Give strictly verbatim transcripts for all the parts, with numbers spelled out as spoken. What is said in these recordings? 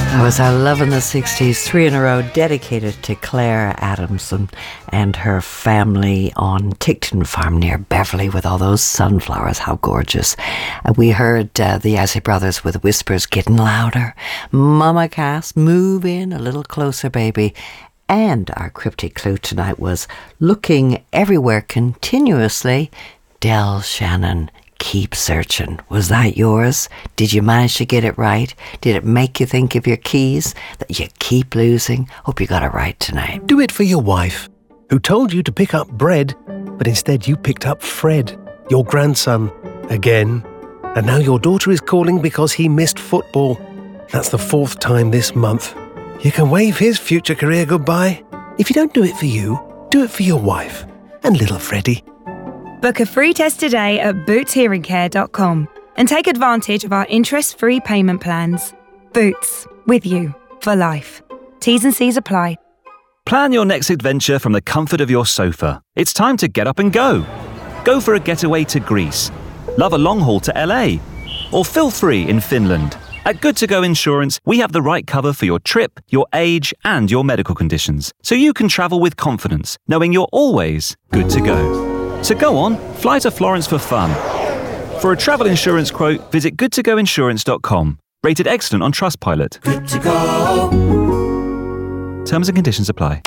That was our Love in the sixties, three in a row, dedicated to Claire Adamson and her family on Tickton Farm near Beverly with all those sunflowers. How gorgeous. Uh, we heard uh, the Isley Brothers with Whispers Getting Louder. Mama Cass, Move In a Little Closer, Baby. And our cryptic clue tonight was Looking Everywhere Continuously, Del Shannon. Keep searching. Was that yours? Did you manage to get it right? Did it make you think of your keys that you keep losing? Hope you got it right tonight. Do it for your wife, who told you to pick up bread, but instead you picked up Fred, your grandson, again. And now your daughter is calling because he missed football. That's the fourth time this month. You can wave his future career goodbye. If you don't do it for you, do it for your wife and little Freddie. Book a free test today at boots hearing care dot com and take advantage of our interest-free payment plans. Boots, with you for life. T's and C's apply. Plan your next adventure from the comfort of your sofa. It's time to get up and go. Go for a getaway to Greece. Love a long haul to L A. Or feel free in Finland. At Good to Go Insurance, we have the right cover for your trip, your age, and your medical conditions, so you can travel with confidence, knowing you're always good to go. So go on, fly to Florence for fun. For a travel insurance quote, visit good to go insurance dot com. Rated excellent on Trustpilot. Good to go. Terms and conditions apply.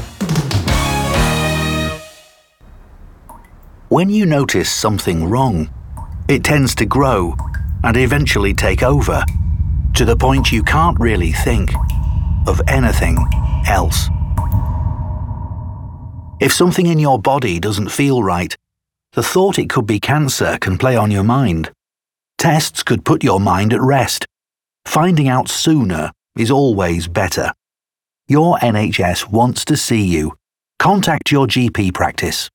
When you notice something wrong, it tends to grow and eventually take over, to the point you can't really think of anything else. If something in your body doesn't feel right, the thought it could be cancer can play on your mind. Tests could put your mind at rest. Finding out sooner is always better. Your N H S wants to see you. Contact your G P practice.